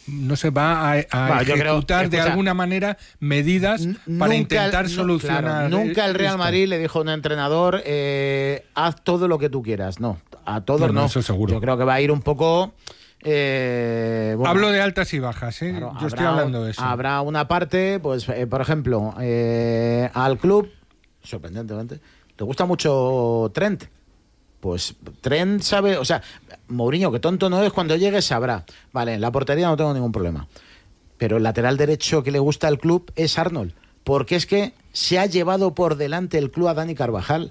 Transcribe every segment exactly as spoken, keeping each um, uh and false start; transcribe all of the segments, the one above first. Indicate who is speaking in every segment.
Speaker 1: no se va a, a
Speaker 2: bueno,
Speaker 1: ejecutar
Speaker 2: creo,
Speaker 1: de
Speaker 2: escucha,
Speaker 1: alguna manera medidas
Speaker 2: n-
Speaker 1: para
Speaker 2: nunca,
Speaker 1: intentar
Speaker 2: no,
Speaker 1: solucionar.
Speaker 2: Claro, nunca el Real
Speaker 1: esto.
Speaker 2: Madrid le dijo a un entrenador, eh, haz todo lo que tú quieras. No, a todos
Speaker 1: no.
Speaker 2: no.
Speaker 1: no eso seguro.
Speaker 2: Yo creo que va a ir un poco... Eh, bueno,
Speaker 1: Hablo de altas y bajas, ¿eh?
Speaker 2: claro,
Speaker 1: Yo
Speaker 2: habrá,
Speaker 1: estoy hablando de eso.
Speaker 2: Habrá una parte, pues, eh, por ejemplo, eh, al club, sorprendentemente, ¿te gusta mucho Trent? Pues Trent sabe, o sea, Mourinho, que tonto no es, cuando llegue sabrá. Vale, en la portería no tengo ningún problema. Pero el lateral derecho que le gusta al club es Arnold. Porque es que se ha llevado por delante el club a Dani Carvajal,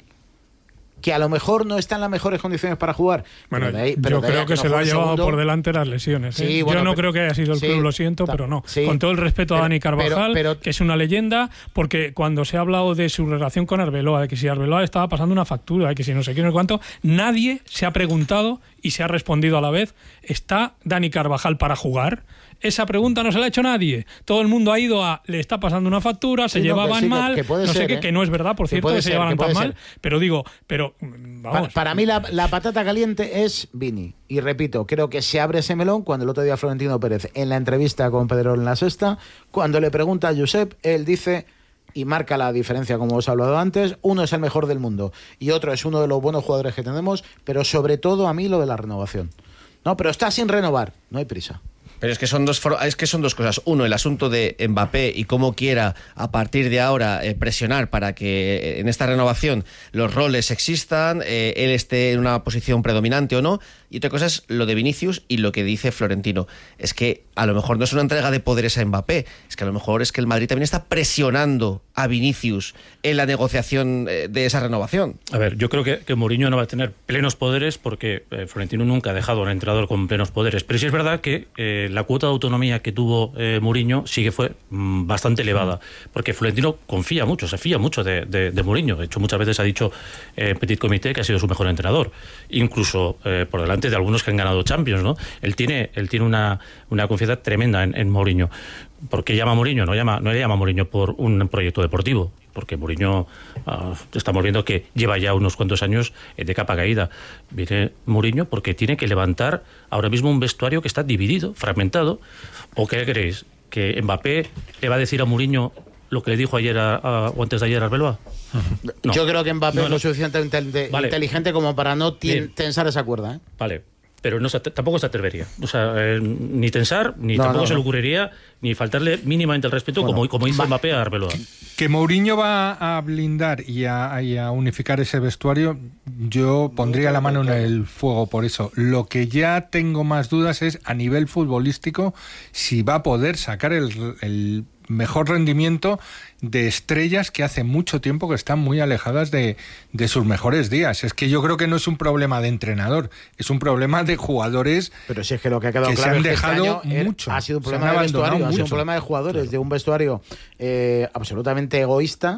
Speaker 2: que a lo mejor no está en las mejores condiciones para jugar.
Speaker 3: Bueno,
Speaker 2: pero de ahí, pero
Speaker 3: yo
Speaker 2: de ahí
Speaker 3: creo
Speaker 2: a
Speaker 3: que
Speaker 2: no
Speaker 3: se lo ha
Speaker 2: juegue un
Speaker 3: llevado
Speaker 2: segundo,
Speaker 3: por delante las lesiones. ¿eh?
Speaker 2: Sí, bueno,
Speaker 3: yo no
Speaker 2: pero-
Speaker 3: creo que haya sido el
Speaker 2: sí,
Speaker 3: club, lo siento,
Speaker 2: ta-
Speaker 3: pero no.
Speaker 2: sí.
Speaker 3: Con todo el respeto
Speaker 2: Pero-
Speaker 3: a Dani Carvajal,
Speaker 2: pero- pero-
Speaker 3: que es una leyenda, porque cuando se ha hablado de su relación con Arbeloa, de que si Arbeloa le estaba pasando una factura, de que si no sé qué, no sé cuánto, nadie se ha preguntado y se ha respondido a la vez, ¿está Dani Carvajal para jugar? Esa pregunta no se la ha hecho nadie. Todo el mundo ha ido a, le está pasando una factura, se
Speaker 2: Sí, no, que
Speaker 3: llevaban
Speaker 2: sí, que-
Speaker 3: mal,
Speaker 2: que puede
Speaker 3: no sé
Speaker 2: ser,
Speaker 3: qué,
Speaker 2: ¿eh?
Speaker 3: que no es verdad, por
Speaker 2: Que
Speaker 3: cierto,
Speaker 2: puede
Speaker 3: que se
Speaker 2: ser,
Speaker 3: llevaban
Speaker 2: que
Speaker 3: tan
Speaker 2: puede
Speaker 3: mal,
Speaker 2: ser.
Speaker 3: pero digo, pero vamos.
Speaker 2: Para, para mí la, la patata caliente es Vini. Y repito, creo que se abre ese melón cuando el otro día Florentino Pérez, en la entrevista con Pedro en La Sexta, cuando le pregunta a Josep, él dice, y marca la diferencia como os he hablado antes, uno es el mejor del mundo y otro es uno de los buenos jugadores que tenemos, pero sobre todo a mí lo de la renovación. No, pero está sin renovar, no hay prisa.
Speaker 4: Pero es que son dos for- es que son dos cosas. Uno, el asunto de Mbappé y cómo quiera a partir de ahora eh, presionar para que eh, en esta renovación los roles existan, eh, él esté en una posición predominante o no. Y otra cosa es lo de Vinicius y lo que dice Florentino. Es que a lo mejor no es una entrega de poderes a Mbappé, es que a lo mejor es que el Madrid también está presionando a Vinicius en la negociación eh, de esa renovación.
Speaker 5: A ver, yo creo que, que Mourinho no va a tener plenos poderes porque eh, Florentino nunca ha dejado a un entrenador con plenos poderes. Pero sí es verdad que eh, la cuota de autonomía que tuvo eh, Mourinho sí que fue mm, bastante elevada. Porque Florentino confía mucho, se fía mucho de, de, de Mourinho. De hecho, muchas veces ha dicho en eh, Petit Comité que ha sido su mejor entrenador. Incluso eh, por delante de algunos que han ganado Champions, ¿no? Él tiene, él tiene una, una confianza tremenda en, en Mourinho. ¿Por qué llama a Mourinho? No, llama, no le llama a Mourinho por un proyecto deportivo, porque Mourinho, uh, estamos viendo que lleva ya unos cuantos años de capa caída. Viene Mourinho porque tiene que levantar ahora mismo un vestuario que está dividido, fragmentado. ¿O qué creéis? ¿Que Mbappé le va a decir a Mourinho lo que le dijo ayer a, a, o antes de ayer a Arbeloa? No.
Speaker 2: Yo creo que Mbappé
Speaker 5: No,
Speaker 2: es
Speaker 5: no.
Speaker 2: lo suficientemente inte-
Speaker 5: Vale.
Speaker 2: inteligente como para no tien-
Speaker 5: Bien.
Speaker 2: tensar esa cuerda, ¿eh?
Speaker 5: Vale, pero no se, tampoco se atrevería. O sea, eh, ni tensar, ni
Speaker 2: No,
Speaker 5: tampoco
Speaker 2: no,
Speaker 5: se le
Speaker 2: no.
Speaker 5: ocurriría, ni faltarle mínimamente el respeto,
Speaker 2: Bueno,
Speaker 5: como, como hizo
Speaker 2: va.
Speaker 5: Mbappé a Arbeloa.
Speaker 1: Que Mourinho va a blindar y a, y a unificar ese vestuario, yo pondría la mano en el fuego por eso. Lo que ya tengo más dudas es a nivel futbolístico si va a poder sacar el, el mejor rendimiento de estrellas que hace mucho tiempo que están muy alejadas de, de sus mejores días. Es que yo creo que no es un problema de entrenador, es un problema de jugadores.
Speaker 2: Pero si es que lo que ha quedado
Speaker 1: que se
Speaker 2: claro
Speaker 1: han
Speaker 2: es que este
Speaker 1: dejado
Speaker 2: año era-
Speaker 1: mucho.
Speaker 2: ha sido un
Speaker 1: Se
Speaker 2: problema
Speaker 1: han
Speaker 2: de
Speaker 1: abandonado
Speaker 2: vestuario, ha sido un
Speaker 1: mucho.
Speaker 2: problema de jugadores, de un vestuario eh, absolutamente egoísta,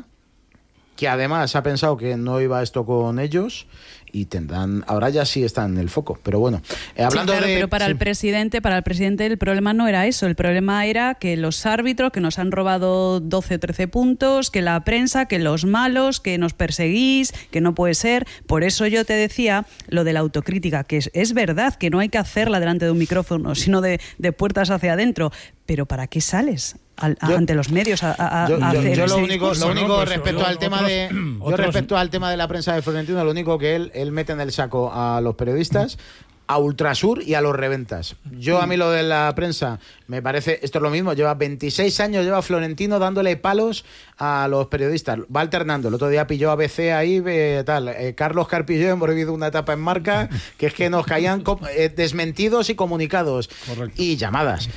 Speaker 2: que además ha pensado que no iba esto con ellos y tendrán, ahora ya sí están en el foco, pero bueno, eh, hablando
Speaker 6: sí, claro,
Speaker 2: de
Speaker 6: pero para
Speaker 2: sí.
Speaker 6: el presidente, para el presidente el problema no era eso, el problema era que los árbitros que nos han robado doce o trece puntos, que la prensa, que los malos, que nos perseguís, que no puede ser. Por eso yo te decía lo de la autocrítica, que es, es verdad que no hay que hacerla delante de un micrófono, sino de, de puertas hacia adentro, pero ¿para qué sales al, a,
Speaker 2: Yo-
Speaker 6: ante los medios a, a-
Speaker 2: Yo,
Speaker 6: a
Speaker 2: yo-
Speaker 6: hacer
Speaker 2: yo
Speaker 6: ese
Speaker 2: lo único,
Speaker 6: discurso?
Speaker 2: lo único
Speaker 5: ¿no? Pues,
Speaker 2: respecto
Speaker 5: yo-
Speaker 2: al tema
Speaker 5: otros-
Speaker 2: de yo
Speaker 5: otros-
Speaker 2: respecto al tema de la prensa de Florentino, lo único que él él mete en el saco a los periodistas, a Ultrasur y a los reventas. Yo a mí lo de la prensa me parece, esto es lo mismo, lleva veintiséis años, lleva Florentino dándole palos a los periodistas, va alternando. El otro día pilló a B C ahí, eh, tal, eh, Carlos Carpillo, hemos vivido una etapa en Marca, que es que nos caían com- eh, desmentidos y comunicados.
Speaker 1: Correcto.
Speaker 2: Y llamadas.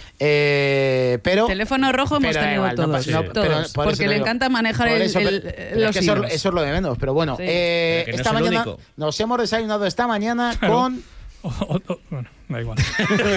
Speaker 2: Eh, pero
Speaker 6: Teléfono rojo hemos
Speaker 2: pero
Speaker 6: tenido
Speaker 2: igual, no
Speaker 6: todos,
Speaker 2: pasa- no,
Speaker 6: todos,
Speaker 2: pero por eso
Speaker 6: porque
Speaker 2: te
Speaker 6: le
Speaker 2: digo.
Speaker 6: encanta manejar
Speaker 2: Por
Speaker 6: el,
Speaker 2: eso,
Speaker 6: el-
Speaker 2: pero- pero
Speaker 6: los
Speaker 2: es que eso,
Speaker 6: hilos.
Speaker 2: eso es lo de menos, pero bueno,
Speaker 6: Sí.
Speaker 2: eh,
Speaker 4: Pero que no
Speaker 2: esta
Speaker 4: es el
Speaker 2: mañana
Speaker 4: único.
Speaker 2: nos hemos desayunado esta mañana
Speaker 3: Claro.
Speaker 2: con
Speaker 3: O- o- o- bueno, da igual. Me voy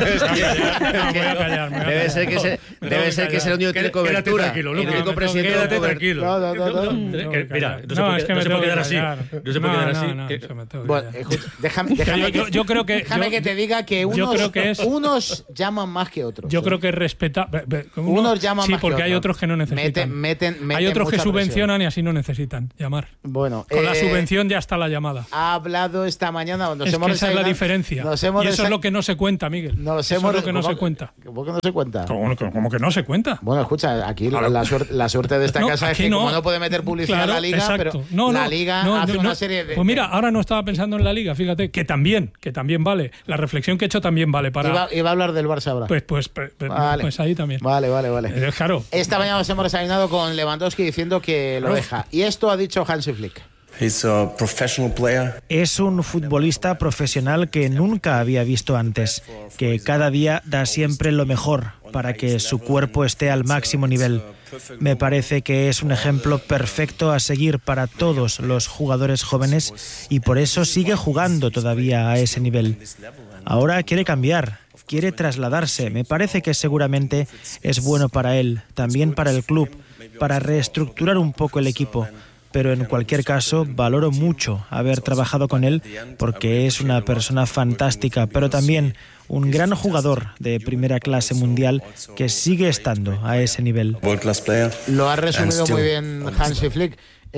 Speaker 3: a callar, me voy a
Speaker 4: Debe
Speaker 3: callar.
Speaker 4: ser que, se,
Speaker 3: Me
Speaker 4: debe
Speaker 3: voy a
Speaker 4: ser que es el
Speaker 3: callar.
Speaker 4: único que tiene
Speaker 5: Quédate
Speaker 4: cobertura.
Speaker 5: tranquilo,
Speaker 4: el
Speaker 5: Lucas.
Speaker 4: único presidente
Speaker 5: Quédate
Speaker 4: con cobertura.
Speaker 5: tranquilo.
Speaker 2: No, no, no, no.
Speaker 3: Me tengo
Speaker 5: Que-
Speaker 3: que
Speaker 5: mira,
Speaker 3: callar.
Speaker 5: no se puede-
Speaker 3: es que
Speaker 5: no
Speaker 3: me
Speaker 5: se
Speaker 3: tengo
Speaker 5: puede
Speaker 3: que
Speaker 5: quedar así.
Speaker 3: callar.
Speaker 5: No se puede quedar así.
Speaker 3: No,
Speaker 5: Que-
Speaker 3: no, se me tengo que
Speaker 2: Bueno,
Speaker 3: callar.
Speaker 2: escucha, déjame, déjame,
Speaker 3: Yo-
Speaker 2: que,
Speaker 3: yo- yo creo que-
Speaker 2: déjame
Speaker 3: yo-
Speaker 2: que te diga que
Speaker 3: yo
Speaker 2: unos,
Speaker 3: creo que es-
Speaker 2: unos llaman más que otros.
Speaker 3: Yo
Speaker 2: ¿eh?
Speaker 3: creo que respeta. be- be- uno-
Speaker 2: Unos llaman
Speaker 3: sí,
Speaker 2: más que
Speaker 3: porque hay
Speaker 2: otros.
Speaker 3: otros que no necesitan.
Speaker 2: Meten- meten-
Speaker 3: hay
Speaker 2: meten
Speaker 3: otros que
Speaker 2: mucha
Speaker 3: subvencionan
Speaker 2: presión.
Speaker 3: y así no necesitan llamar.
Speaker 2: Bueno,
Speaker 3: Con la
Speaker 2: eh,
Speaker 3: subvención ya está la llamada.
Speaker 2: ha hablado esta mañana. Nos
Speaker 3: Es
Speaker 2: hemos
Speaker 3: que esa es la
Speaker 2: desayunado-
Speaker 3: diferencia.
Speaker 2: Nos hemos
Speaker 3: Y eso es
Speaker 2: desa-
Speaker 3: lo que no no se cuenta, Miguel.
Speaker 2: Nos
Speaker 3: Eso
Speaker 2: hemos,
Speaker 3: es lo que no
Speaker 2: ¿cómo,
Speaker 3: se cuenta.
Speaker 2: ¿Cómo que no se cuenta?
Speaker 3: ¿Cómo, cómo que no se cuenta?
Speaker 2: Bueno, escucha, aquí
Speaker 3: Claro.
Speaker 2: la, suerte, la suerte de esta
Speaker 3: No,
Speaker 2: casa es
Speaker 3: aquí
Speaker 2: que
Speaker 3: no.
Speaker 2: como no puede meter publicidad
Speaker 3: Claro,
Speaker 2: a la Liga,
Speaker 3: exacto.
Speaker 2: pero
Speaker 3: No,
Speaker 2: la
Speaker 3: no,
Speaker 2: Liga
Speaker 3: no,
Speaker 2: hace
Speaker 3: no,
Speaker 2: una
Speaker 3: no.
Speaker 2: serie de...
Speaker 3: Pues mira, ahora no estaba pensando en la Liga, fíjate, que también, que también vale. La reflexión que he hecho también vale para...
Speaker 2: Iba, iba a hablar del Barça ahora.
Speaker 3: Pues, pues, pues,
Speaker 2: Vale.
Speaker 3: pues ahí también.
Speaker 2: Vale, vale, vale.
Speaker 3: Eh, claro.
Speaker 2: Esta mañana nos hemos desayunado con Lewandowski diciendo que lo
Speaker 3: Claro.
Speaker 2: deja. Y esto ha dicho Hansi Flick.
Speaker 7: He's a professional player.
Speaker 8: Es un futbolista profesional que nunca había visto antes, que cada día da siempre lo mejor para que su cuerpo esté al máximo nivel. Me parece que es un ejemplo perfecto a seguir para todos los jugadores jóvenes y por eso sigue jugando todavía a ese nivel. Ahora quiere cambiar, quiere trasladarse. Me parece que seguramente es bueno para él, también para el club, para reestructurar un poco el equipo. Pero en cualquier caso, valoro mucho haber trabajado con él porque es una persona fantástica, pero también un gran jugador de primera clase mundial que sigue estando a ese nivel.
Speaker 7: World class player.
Speaker 2: Lo ha resumido
Speaker 7: And still
Speaker 2: muy bien Hansi Flick.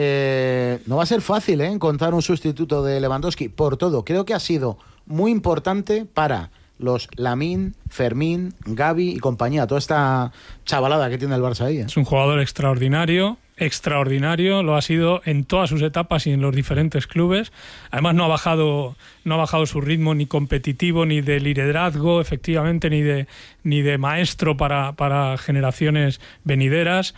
Speaker 2: Eh, no va a ser fácil ¿eh? encontrar un sustituto de Lewandowski por todo. Creo que ha sido muy importante para los Lamine, Fermín, Gavi y compañía. Toda esta chavalada que tiene el Barça ahí. ¿eh?
Speaker 3: Es un jugador extraordinario, extraordinario, lo ha sido en todas sus etapas y en los diferentes clubes. Además no ha bajado, no ha bajado su ritmo ni competitivo, ni de liderazgo, efectivamente, ni de, ni de maestro para, para generaciones venideras.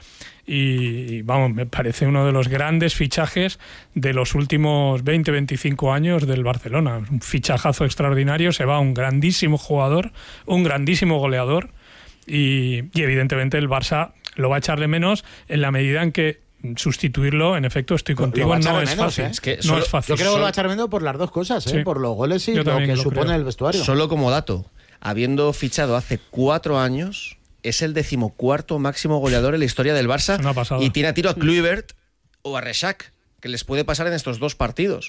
Speaker 3: Y, y vamos, me parece uno de los grandes fichajes de los últimos veinte, veinticinco años del Barcelona. Un fichajazo extraordinario, se va un grandísimo jugador, un grandísimo goleador. Y, y evidentemente el Barça lo va a echarle menos en la medida en que sustituirlo, en efecto, estoy
Speaker 2: Lo- lo
Speaker 3: contigo,
Speaker 2: va a echar
Speaker 3: no
Speaker 2: de
Speaker 3: es
Speaker 2: menos,
Speaker 3: fácil.
Speaker 2: ¿eh?
Speaker 4: Es que
Speaker 3: no
Speaker 4: solo-
Speaker 3: es fácil.
Speaker 2: Yo creo que lo va a echar menos por las dos cosas, ¿eh?
Speaker 3: Sí.
Speaker 2: Por los goles y
Speaker 3: Yo
Speaker 2: lo
Speaker 3: también
Speaker 2: que
Speaker 3: lo
Speaker 2: supone
Speaker 3: creo.
Speaker 2: el vestuario.
Speaker 4: Solo como dato, habiendo fichado hace cuatro años, es el decimocuarto máximo goleador en la historia del Barça.
Speaker 3: Es una pasada.
Speaker 4: Y tiene a tiro a Kluivert o a Rexach, que les puede pasar en estos dos partidos.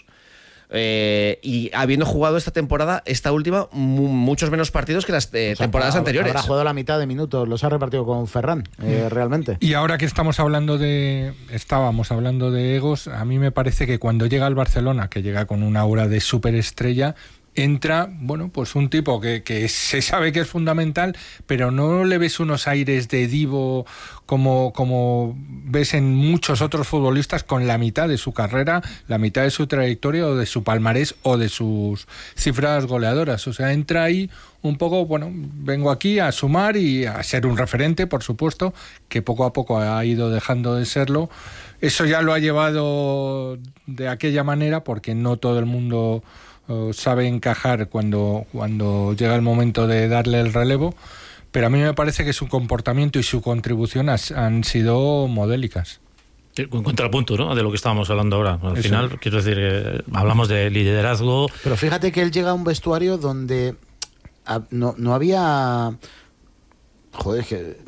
Speaker 4: Eh, y habiendo jugado esta temporada, esta última, mu- muchos menos partidos que las eh,
Speaker 2: O sea,
Speaker 4: temporadas
Speaker 2: habrá-
Speaker 4: anteriores.
Speaker 2: Habrá jugado la mitad de minutos, los ha repartido con Ferran, eh, realmente.
Speaker 1: Y ahora que estamos hablando de, estábamos hablando de egos, a mí me parece que cuando llega al Barcelona, que llega con una aura de superestrella, entra, bueno, pues un tipo que, que se sabe que es fundamental, pero no le ves unos aires de divo como, como ves en muchos otros futbolistas con la mitad de su carrera, la mitad de su trayectoria o de su palmarés o de sus cifras goleadoras. O sea, entra ahí un poco, bueno, vengo aquí a sumar y a ser un referente, por supuesto, que poco a poco ha ido dejando de serlo. Eso ya lo ha llevado de aquella manera porque no todo el mundo uh, sabe encajar cuando, cuando llega el momento de darle el relevo, pero a mí me parece que su comportamiento y su contribución has, han sido modélicas.
Speaker 5: En contrapunto, ¿no?, de lo que estábamos hablando ahora. Al
Speaker 1: Eso.
Speaker 5: final, quiero decir, eh, hablamos de liderazgo.
Speaker 2: Pero fíjate que él llega a un vestuario donde ah, no, no había... Joder, es que...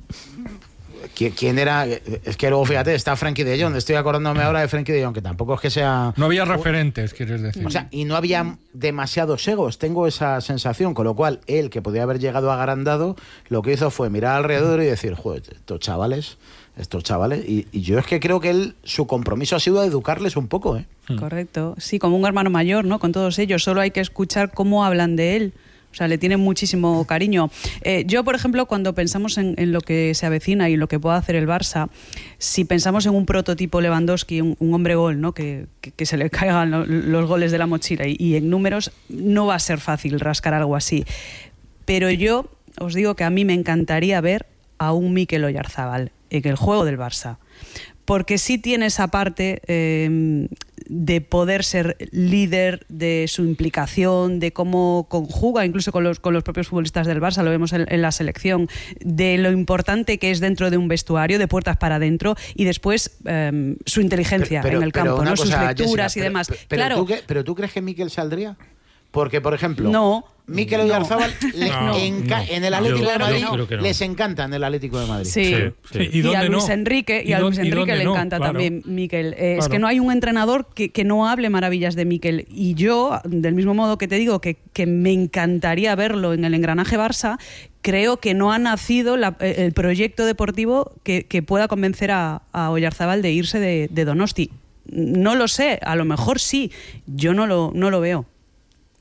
Speaker 2: ¿Quién, quién era? Es que luego, fíjate, está Frenkie de Jong. Estoy acordándome ahora de Frenkie de Jong, que tampoco es que sea...
Speaker 1: No había referentes, quieres decir.
Speaker 2: O sea, y no había demasiados egos, tengo esa sensación, con lo cual él, que podía haber llegado agrandado, lo que hizo fue mirar alrededor y decir, joder, estos chavales, estos chavales, y, y yo es que creo que él, su compromiso ha sido educarles un poco, ¿eh?
Speaker 6: Correcto. Sí, como un hermano mayor, ¿no? Con todos ellos. Solo hay que escuchar cómo hablan de él. O sea, le tienen muchísimo cariño. Eh, yo, por ejemplo, cuando pensamos en, en lo que se avecina y lo que pueda hacer el Barça, si pensamos en un prototipo Lewandowski, un, un hombre gol, ¿no?, que, que, que se le caigan lo, los goles de la mochila y, y en números, no va a ser fácil rascar algo así. Pero yo os digo que a mí me encantaría ver a un Mikel Oyarzabal en el juego del Barça. Porque sí tiene esa parte eh, de poder ser líder, de su implicación, de cómo conjuga incluso con los, con los propios futbolistas del Barça, lo vemos en, en la selección, de lo importante que es dentro de un vestuario, de puertas para adentro, y después eh, su inteligencia
Speaker 2: Pero- pero-
Speaker 6: en el
Speaker 2: pero
Speaker 6: campo,
Speaker 2: una
Speaker 6: ¿no? Sus
Speaker 2: cosa,
Speaker 6: lecturas
Speaker 2: Jessica,
Speaker 6: y demás.
Speaker 2: pero- pero,
Speaker 6: claro,
Speaker 2: ¿tú, qué- ¿Pero tú crees que Mikel saldría? Porque, por ejemplo,
Speaker 6: no.
Speaker 2: Mikel
Speaker 6: No.
Speaker 2: Oyarzabal le
Speaker 3: No,
Speaker 2: enca-
Speaker 5: no.
Speaker 2: en el Atlético
Speaker 5: Yo-
Speaker 2: de
Speaker 6: yo
Speaker 2: Madrid
Speaker 5: creo que no.
Speaker 2: les encanta en el Atlético de Madrid.
Speaker 6: Sí.
Speaker 5: Sí,
Speaker 3: Sí.
Speaker 5: sí.
Speaker 3: ¿Y
Speaker 6: Y, a
Speaker 3: dónde
Speaker 6: Luis
Speaker 3: no?
Speaker 6: Enrique, y,
Speaker 3: ¿Y
Speaker 6: a
Speaker 3: dó-
Speaker 6: Luis
Speaker 3: y
Speaker 6: Enrique
Speaker 3: dónde
Speaker 6: le
Speaker 3: no?
Speaker 6: encanta
Speaker 3: Claro.
Speaker 6: también Mikel. Eh, Es
Speaker 3: Claro.
Speaker 6: que no hay un entrenador que, que no hable maravillas de Mikel. Y yo, del mismo modo que te digo que, que me encantaría verlo en el engranaje Barça, creo que no ha nacido la- el proyecto deportivo que, que pueda convencer a, a Oyarzabal de irse de, de Donosti. No lo sé, a lo mejor sí, yo no lo, no lo veo.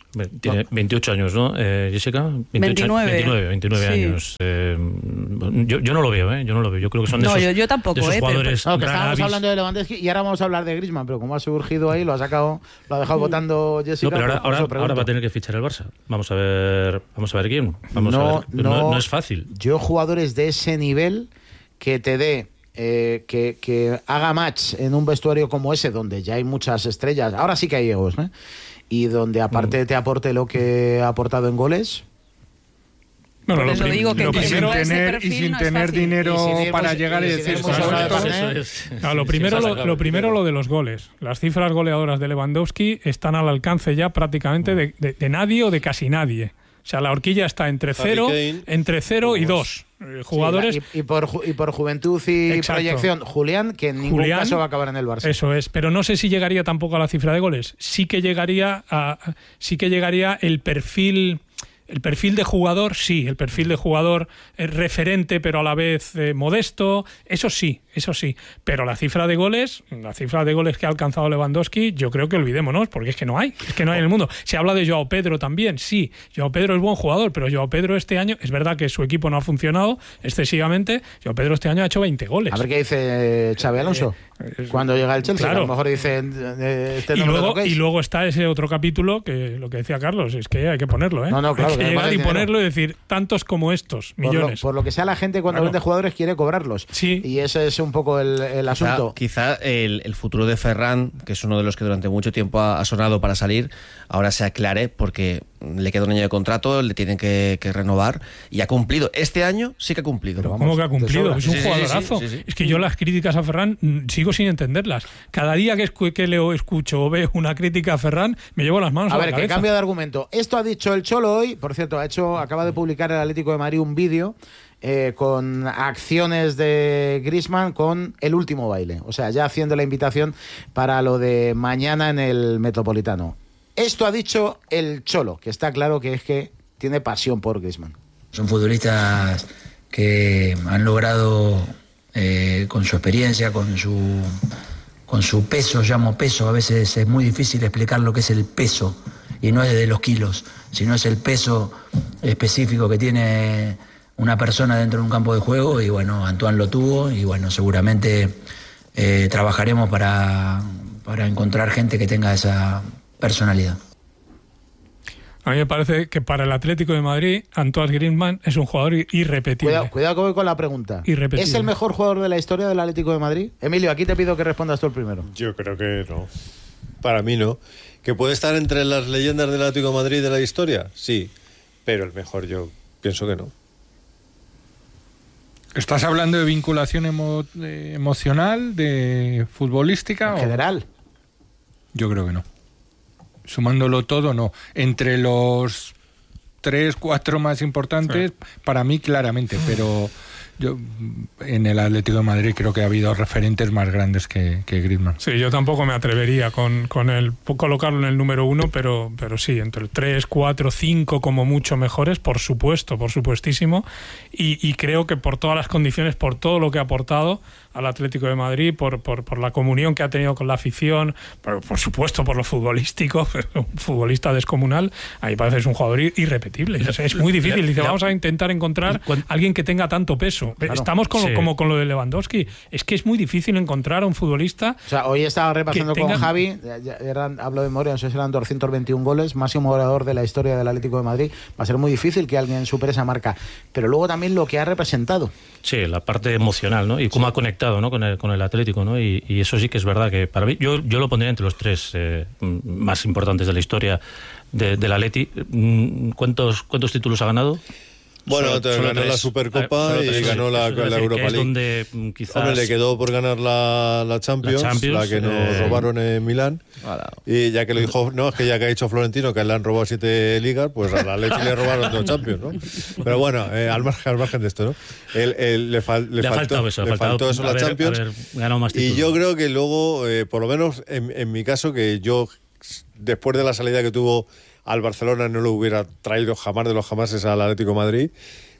Speaker 5: Tiene veintiocho años, ¿no, eh, Jessica? veintiocho,
Speaker 6: veintinueve.
Speaker 5: veintinueve, veintinueve
Speaker 6: Sí.
Speaker 5: años. Eh, yo, yo no lo veo, ¿eh? Yo no lo veo. Yo creo que son de
Speaker 6: No,
Speaker 5: esos,
Speaker 6: yo- yo tampoco,
Speaker 5: de esos
Speaker 6: ¿eh? Pero-
Speaker 5: jugadores
Speaker 2: No, que
Speaker 5: rara
Speaker 2: estábamos
Speaker 5: avis.
Speaker 2: hablando de Lewandowski y ahora vamos a hablar de Griezmann, pero como ha surgido ahí, lo ha sacado, lo ha dejado votando Jessica.
Speaker 5: No, pero ahora,
Speaker 2: pues por
Speaker 5: ahora,
Speaker 2: eso pregunto.
Speaker 5: ahora va a tener que fichar el Barça. Vamos a ver, vamos a ver quién. Vamos
Speaker 2: no,
Speaker 5: a ver. No,
Speaker 2: no,
Speaker 5: no es fácil.
Speaker 2: Yo, jugadores de ese nivel que te dé, eh, que, que haga match en un vestuario como ese, donde ya hay muchas estrellas, ahora sí que hay egos, ¿eh? Y donde aparte te aporte lo que ha aportado en goles.
Speaker 3: Bueno,
Speaker 6: Por
Speaker 3: lo
Speaker 6: eso
Speaker 3: prim-
Speaker 6: digo que
Speaker 3: lo
Speaker 6: que
Speaker 1: Y sin
Speaker 3: primero,
Speaker 6: ese
Speaker 1: tener, y
Speaker 6: perfil
Speaker 1: sin
Speaker 6: no es
Speaker 1: tener
Speaker 6: fácil.
Speaker 1: dinero
Speaker 2: Y sin ir,
Speaker 1: para
Speaker 2: pues,
Speaker 1: llegar y
Speaker 2: y sin
Speaker 1: decir,
Speaker 2: ir
Speaker 1: "Pues
Speaker 2: mucho
Speaker 1: esto-
Speaker 2: más,
Speaker 5: eso
Speaker 2: ¿eh?
Speaker 5: es.
Speaker 3: Ah, lo
Speaker 5: Sí,
Speaker 3: primero,
Speaker 5: sí,
Speaker 3: lo,
Speaker 5: sacar
Speaker 3: lo
Speaker 5: el
Speaker 3: primero
Speaker 5: dinero.
Speaker 3: lo de los goles. Las cifras goleadoras de Lewandowski están al alcance ya prácticamente de, de- de nadie o de casi nadie. O sea, la horquilla está entre
Speaker 9: Harry
Speaker 3: cero,
Speaker 9: Kane.
Speaker 3: entre cero y dos eh, jugadores.
Speaker 2: Sí, y, y por, ju- y por juventud y
Speaker 3: Exacto.
Speaker 2: proyección, Julián, que en ningún
Speaker 3: Julián,
Speaker 2: caso va a acabar en el Barça.
Speaker 3: Eso es, pero no sé si llegaría tampoco a la cifra de goles. Sí que llegaría a, sí que llegaría el perfil. El perfil de jugador, sí, el perfil de jugador eh, referente, pero a la vez eh, modesto, eso sí, eso sí. Pero la cifra de goles, la cifra de goles que ha alcanzado Lewandowski, yo creo que olvidémonos, porque es que no hay, es que no hay en el mundo. Se habla de Joao Pedro también, sí, Joao Pedro es buen jugador, pero Joao Pedro este año, es verdad que su equipo no ha funcionado excesivamente, Joao Pedro este año ha hecho veinte goles.
Speaker 2: A ver qué dice Xavi Alonso cuando llega el Chelsea.
Speaker 3: claro.
Speaker 2: A lo mejor dice eh, este
Speaker 3: y,
Speaker 2: no me lo
Speaker 3: luego,
Speaker 2: toquéis.
Speaker 3: y luego está ese otro capítulo que lo que decía Carlos, es que hay que ponerlo, ¿eh?
Speaker 2: No, no, claro,
Speaker 3: hay
Speaker 2: que
Speaker 3: que
Speaker 2: además
Speaker 3: llegar y
Speaker 2: el dinero.
Speaker 3: ponerlo y decir tantos como estos,
Speaker 2: Por lo,
Speaker 3: millones.
Speaker 2: por lo que sea, la gente cuando
Speaker 3: Claro.
Speaker 2: vende jugadores quiere cobrarlos.
Speaker 3: Sí.
Speaker 2: Y ese es un poco el, el
Speaker 4: Quizá,
Speaker 2: asunto.
Speaker 4: quizá el, el futuro de Ferran, que es uno de los que durante mucho tiempo ha, ha sonado para salir, ahora se aclare porque le queda un año de contrato, le tienen que, que renovar y ha cumplido. Este año sí que ha cumplido.
Speaker 2: Pero
Speaker 3: ¿Cómo que ha
Speaker 2: de
Speaker 3: cumplido?
Speaker 2: sobra.
Speaker 3: Es un
Speaker 4: Sí, sí, sí,
Speaker 3: jugadorazo.
Speaker 4: sí, sí, sí.
Speaker 3: Es que yo las críticas a Ferran mm, sigo sin entenderlas. Cada día que, escu- que leo, escucho o veo una crítica a Ferran, me llevo las manos
Speaker 2: A
Speaker 3: a,
Speaker 2: ver,
Speaker 3: la
Speaker 2: que
Speaker 3: cabeza.
Speaker 2: cambio de argumento. Esto ha dicho el Cholo hoy, por cierto, ha hecho, acaba de publicar el Atlético de Madrid un vídeo eh, con acciones de Griezmann con el último baile. O sea, ya haciendo la invitación para lo de mañana en el Metropolitano. Esto ha dicho el Cholo, que está claro que es que tiene pasión por Griezmann.
Speaker 10: Son futbolistas que han logrado, eh, con su experiencia, con su, con su peso, llamo peso, a veces es muy difícil explicar lo que es el peso, y no es de los kilos, sino es el peso específico que tiene una persona dentro de un campo de juego, y bueno, Antoine lo tuvo, y bueno, seguramente eh, trabajaremos para, para encontrar gente que tenga esa personalidad.
Speaker 3: A mí me parece que para el Atlético de Madrid, Antoine Griezmann es un jugador i- irrepetible.
Speaker 2: Cuidado, cuidado que voy con la pregunta.
Speaker 3: Irrepetible.
Speaker 2: ¿Es el mejor jugador de la historia del Atlético de Madrid? Emilio, aquí te pido que respondas tú el primero.
Speaker 9: Yo creo que no. Para mí no. ¿Que puede estar entre las leyendas del Atlético de Madrid de la historia? Sí. Pero el mejor yo pienso que no.
Speaker 1: ¿Estás hablando de vinculación emo- eh, emocional, de futbolística?
Speaker 2: En
Speaker 1: o-
Speaker 2: general.
Speaker 1: Yo creo que no. Sumándolo todo, no. Entre los tres, cuatro más importantes, para mí claramente, pero yo en el Atlético de Madrid creo que ha habido referentes más grandes que, que Griezmann.
Speaker 3: Sí, yo tampoco me atrevería con, con el colocarlo en el número uno, pero, pero sí, entre el tres, cuatro, cinco como mucho mejores, por supuesto, por supuestísimo. Y, y creo que por todas las condiciones, por todo lo que ha aportado al Atlético de Madrid, por, por, por la comunión que ha tenido con la afición, por, por supuesto por lo futbolístico, un futbolista descomunal, a mí me parece que es un jugador irrepetible. O sea, es muy difícil. Dice, vamos a intentar encontrar a alguien que tenga tanto peso.
Speaker 2: Claro.
Speaker 3: Estamos con,
Speaker 5: Sí.
Speaker 3: como con lo de Lewandowski. Es que es muy difícil encontrar a un futbolista.
Speaker 2: O sea, hoy estaba repasando
Speaker 3: Que
Speaker 2: con
Speaker 3: tengan-
Speaker 2: Javi, ya- ya eran, hablo de memoria, no sé si eran doscientos veintiún goles, máximo goleador de la historia del Atlético de Madrid. Va a ser muy difícil que alguien supere esa marca. Pero luego también lo que ha representado.
Speaker 5: Sí, la parte emocional, ¿no? Y cómo ha conectado, ¿no? con, el, con el Atlético, ¿no? Y, y eso sí que es verdad que para mí, yo, yo lo pondría entre los tres eh, más importantes de la historia de, del Atleti. Mm, ¿Cuántos, ¿Cuántos títulos ha ganado?
Speaker 9: Bueno,
Speaker 5: Solo-
Speaker 9: te
Speaker 5: solo
Speaker 9: ganó
Speaker 5: tres.
Speaker 9: la Supercopa
Speaker 5: Ah, solo
Speaker 9: y
Speaker 5: tres,
Speaker 9: ganó
Speaker 5: sí.
Speaker 9: la,
Speaker 5: Eso es
Speaker 9: la
Speaker 5: decir,
Speaker 9: Europa
Speaker 5: que es
Speaker 9: League.
Speaker 5: donde mm, quizás...
Speaker 9: Hombre, le quedó por ganar la, la Champions,
Speaker 5: La
Speaker 9: la,
Speaker 5: Champions,
Speaker 9: que nos
Speaker 5: eh,
Speaker 9: robaron en Milán.
Speaker 4: Ahora,
Speaker 9: Y ya que lo dijo, no, es que ya que ha dicho Florentino que le han robado siete ligas, pues a la Leche le robaron dos Champions, ¿no? Pero bueno, eh, al, margen, al margen de esto, ¿no? El, el- le, fal- le
Speaker 5: Le ha
Speaker 9: faltó,
Speaker 5: faltado eso,
Speaker 9: le
Speaker 5: ha faltado
Speaker 9: faltó eso en la
Speaker 5: haber-
Speaker 9: Champions.
Speaker 5: haber ganado más
Speaker 9: Y
Speaker 5: títulos.
Speaker 9: yo creo que luego, eh, por lo menos en, en mi caso, que yo después de la salida que tuvo al Barcelona no lo hubiera traído jamás de los jamases al Atlético de Madrid.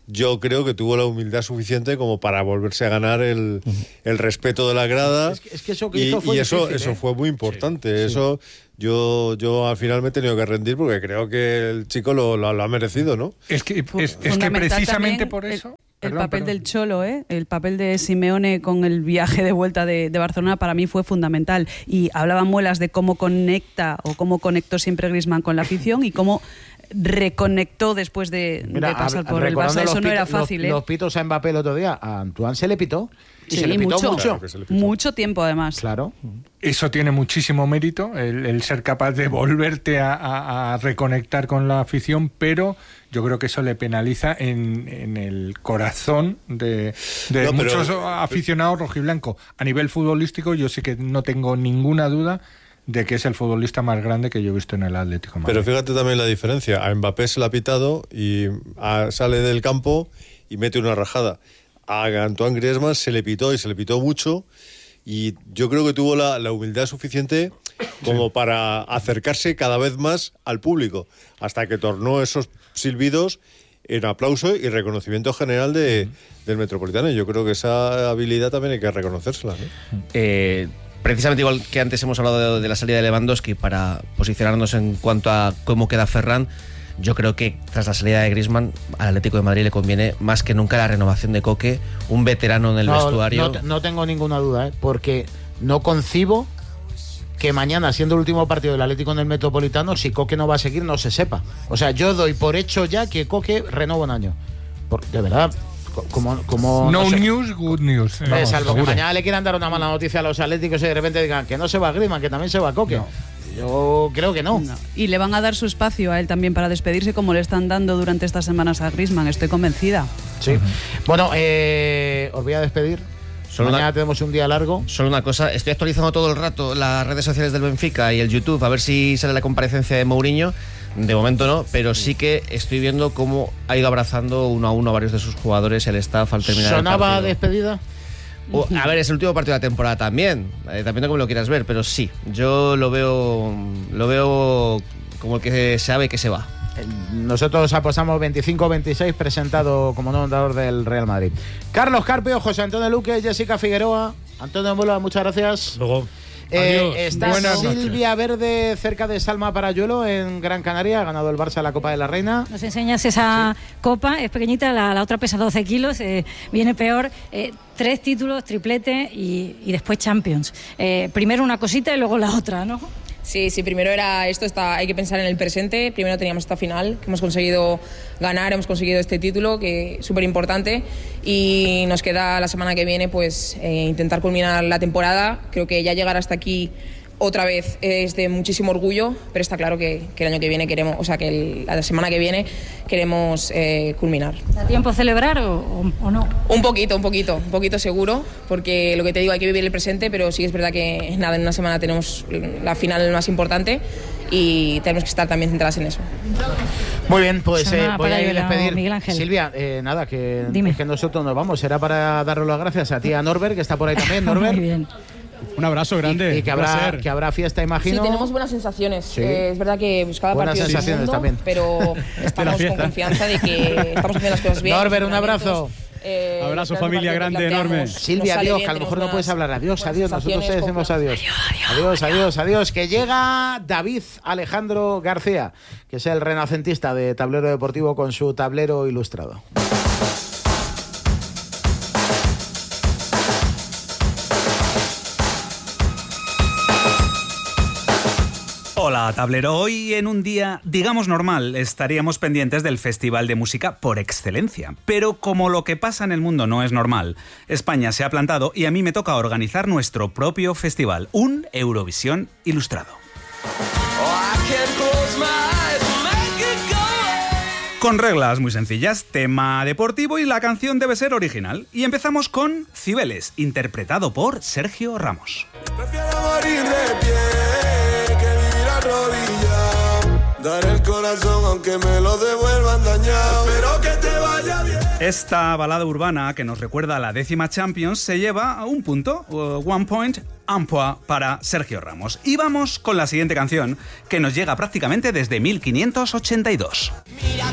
Speaker 9: yo creo que tuvo la humildad suficiente como para volverse a ganar el, el respeto de la grada.
Speaker 2: Es que, es que eso que
Speaker 9: y,
Speaker 2: hizo fue
Speaker 9: y eso,
Speaker 2: difícil,
Speaker 9: eso
Speaker 2: ¿eh?
Speaker 9: fue muy importante.
Speaker 2: Sí,
Speaker 9: eso yo, yo al final me he tenido que rendir porque creo que el chico lo, lo, lo ha merecido, ¿no?
Speaker 1: Es que, es, es que precisamente por eso...
Speaker 6: El
Speaker 1: Perdón,
Speaker 6: papel
Speaker 1: perdón.
Speaker 6: del Cholo, ¿eh? El papel de Simeone con el viaje de vuelta de, de Barcelona para mí fue fundamental. Y hablaban muelas de cómo conecta o cómo conectó siempre Griezmann con la afición y cómo reconectó después de,
Speaker 2: Mira,
Speaker 6: de pasar
Speaker 2: hab-
Speaker 6: por el
Speaker 2: recordando
Speaker 6: Barça. Eso
Speaker 2: los
Speaker 6: no
Speaker 2: pito-
Speaker 6: era fácil,
Speaker 2: los,
Speaker 6: ¿eh?
Speaker 2: los pitos a Mbappé el otro día, a Antoine se le pitó. Y
Speaker 6: Sí,
Speaker 2: se le pitó
Speaker 6: mucho.
Speaker 2: mucho.
Speaker 9: Claro que se le pitó.
Speaker 6: Mucho tiempo, además.
Speaker 2: Claro.
Speaker 1: Eso tiene muchísimo mérito, el, el ser capaz de volverte a, a- a reconectar con la afición, pero yo creo que eso le penaliza en, en el corazón de, de
Speaker 9: No, pero-
Speaker 1: muchos aficionados rojiblanco. A nivel futbolístico, yo sí que no tengo ninguna duda de que es el futbolista más grande que yo he visto en el Atlético de Madrid.
Speaker 9: Pero fíjate también la diferencia. A Mbappé se le ha pitado y a- sale del campo y mete una rajada. A Antoine Griezmann se le pitó y se le pitó mucho y yo creo que tuvo la, la humildad suficiente como sí. para acercarse cada vez más al público hasta que tornó esos silbidos en aplauso y reconocimiento general de, del Metropolitano. Y yo creo que esa habilidad también hay que reconocérsela, ¿no?
Speaker 4: Eh... Precisamente igual que antes hemos hablado de, de la salida de Lewandowski, para posicionarnos en cuanto a cómo queda Ferran, yo creo que tras la salida de Griezmann al Atlético de Madrid le conviene más que nunca la renovación de Koke, un veterano en el
Speaker 2: no,
Speaker 4: vestuario.
Speaker 2: No, no tengo ninguna duda, ¿eh? Porque no concibo que mañana, siendo el último partido del Atlético en el Metropolitano, si Koke no va a seguir, no se sepa. O sea, yo doy por hecho ya que Koke renueva un año. Por, de verdad... Como, como,
Speaker 1: no,
Speaker 2: no sé.
Speaker 1: news, good news.
Speaker 2: Eh,
Speaker 1: Vamos,
Speaker 2: salvo
Speaker 1: seguro.
Speaker 2: que mañana le quieran dar una mala noticia a los atléticos y de repente digan que no se va Griezmann, que también se va Koke. No. Yo creo que no.
Speaker 6: no. Y le van a dar su espacio a él también para despedirse, como le están dando durante estas semanas a Griezmann, estoy convencida.
Speaker 2: Sí. Uh-huh. Bueno, eh, os voy a despedir. Solo mañana una, tenemos un día largo.
Speaker 4: Solo una cosa, estoy actualizando todo el rato las redes sociales del Benfica y el YouTube a ver si sale la comparecencia de Mourinho. De momento no, pero sí que estoy viendo cómo ha ido abrazando uno a uno a varios de sus jugadores, el staff al terminar
Speaker 2: ¿Sonaba
Speaker 4: el partido.
Speaker 2: despedida?
Speaker 4: O, a ver, es el último partido de la temporada también, eh, también no como lo quieras ver, pero sí, yo lo veo, lo veo como el que sabe que se va.
Speaker 2: Nosotros apostamos veinticinco veintiséis, presentado como nuevo entrenador del Real Madrid. Carlos Carpio, José Antonio Luque, Jessica Figueroa, Antonio Mola, muchas gracias.
Speaker 3: Luego.
Speaker 2: Eh, está
Speaker 1: Buenas
Speaker 2: Silvia
Speaker 1: noches.
Speaker 2: Verde cerca de Salma Parayuelo en Gran Canaria, ha ganado el Barça la Copa de la Reina.
Speaker 11: Nos enseñas esa sí. copa, es pequeñita, la, la otra pesa doce kilos, eh, viene peor, eh, tres títulos, triplete y, y después Champions. Eh, primero una cosita y luego la otra, ¿no?
Speaker 12: Sí, sí, primero era esto, está, hay que pensar en el presente. Primero teníamos esta final, que hemos conseguido ganar, hemos conseguido este título, que es súper importante. Y nos queda la semana que viene pues eh, intentar culminar la temporada. Creo que ya llegar hasta aquí otra vez es de muchísimo orgullo, pero está claro que, que el año que viene queremos, o sea, que el, la semana que viene queremos eh, culminar.
Speaker 11: ¿Da tiempo celebrar o, o, o no?
Speaker 12: Un poquito, un poquito, un poquito seguro, porque lo que te digo, hay que vivir el presente, pero sí es verdad que nada, en una semana tenemos la final más importante y tenemos que estar también centradas en eso.
Speaker 2: Muy bien, pues eh, voy a ir a despedir.
Speaker 11: Miguel Ángel.
Speaker 2: Silvia, eh, nada, que,
Speaker 11: Dime.
Speaker 2: que nosotros nos vamos. Será para darle las gracias a ti, a Norbert, que está por ahí también. Norbert.
Speaker 11: Muy bien.
Speaker 13: Un abrazo grande.
Speaker 2: Y, y que, habrá, que habrá fiesta, imagino.
Speaker 12: Sí, tenemos buenas sensaciones.
Speaker 2: Sí.
Speaker 12: Eh, es verdad que pues, cada
Speaker 2: buenas
Speaker 12: partido
Speaker 2: sensaciones
Speaker 12: es un mundo,
Speaker 2: también.
Speaker 12: pero estamos con confianza de que estamos haciendo las cosas bien.
Speaker 2: Norbert, un abrazo.
Speaker 12: Eh,
Speaker 13: abrazo, familia grande, enorme.
Speaker 2: Silvia, adiós, que a lo mejor no puedes hablar. Adiós, adiós. Nosotros te decimos adiós. Adiós, adiós, adiós. Que llega David Alejandro García, que es el renacentista de Tablero Deportivo con su tablero ilustrado.
Speaker 14: Hola, tablero. Hoy, en un día, digamos normal, estaríamos pendientes del festival de música por excelencia. Pero como lo que pasa en el mundo no es normal, España se ha plantado y a mí me toca organizar nuestro propio festival, un Eurovisión ilustrado. Con reglas muy sencillas, tema deportivo y la canción debe ser original. Y empezamos con Cibeles, interpretado por Sergio Ramos.
Speaker 15: Prefiero morir de pie que vivir arrodillado. Dar el corazón aunque me lo devuelvan dañado. Espero que te vaya bien.
Speaker 14: Esta balada urbana que nos recuerda a la décima Champions se lleva a un punto, uh, one point, ampoa para Sergio Ramos. Y vamos con la siguiente canción que nos llega prácticamente desde mil quinientos ochenta y dos.